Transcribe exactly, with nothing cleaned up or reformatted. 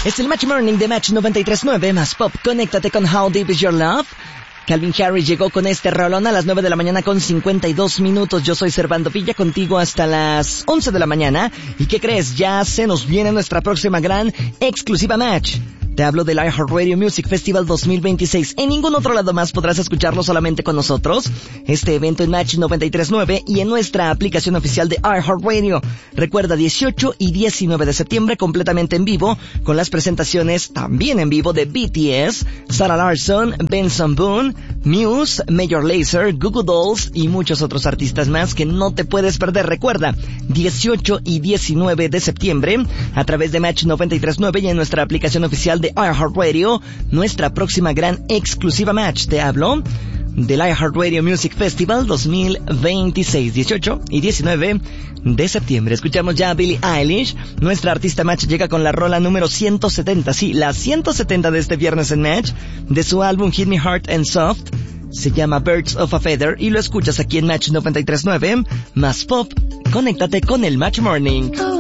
Es el Match Morning de Match noventa y tres punto nueve más Pop. Conéctate con How Deep Is Your Love. Calvin Harris llegó con este rolón a las nueve de la mañana con cincuenta y dos minutos. Yo soy Servando Villa, contigo hasta las once de la mañana. ¿Y qué crees? Ya se nos viene nuestra próxima gran exclusiva Match. Te hablo del iHeartRadio Music Festival dos mil veintiséis. En ningún otro lado más podrás escucharlo, solamente con nosotros. Este evento en Match noventa y tres punto nueve y en nuestra aplicación oficial de iHeartRadio. Recuerda, dieciocho y diecinueve de septiembre, completamente en vivo, con las presentaciones también en vivo de B T S, Sarah Larsson, Benson Boone, Muse, Major Lazer, Goo Goo Dolls y muchos otros artistas más que no te puedes perder. Recuerda, dieciocho y diecinueve de septiembre, a través de Match noventa y tres punto nueve y en nuestra aplicación oficial de iHeartRadio, nuestra próxima gran exclusiva Match. Te hablo del iHeartRadio Music Festival dos mil veintiséis, dieciocho y diecinueve de septiembre. Escuchamos ya a Billie Eilish. Nuestra artista Match llega con la rola número ciento setenta, sí, la ciento setenta de este viernes en Match, de su álbum Hit Me Hard and Soft. Se llama Birds of a Feather y lo escuchas aquí en Match noventa y tres punto nueve más Pop. Conéctate con el Match Morning.